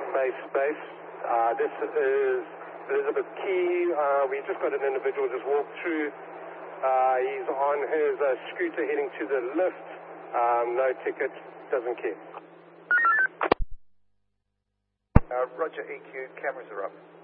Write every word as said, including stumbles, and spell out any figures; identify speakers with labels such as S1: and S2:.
S1: Space, space. Uh, this is Elizabeth Key. Uh, we just got an individual just walked through. Uh, he's on his uh, scooter heading to the lift. Um, no ticket, doesn't care.
S2: Uh, Roger, E Q, cameras are up.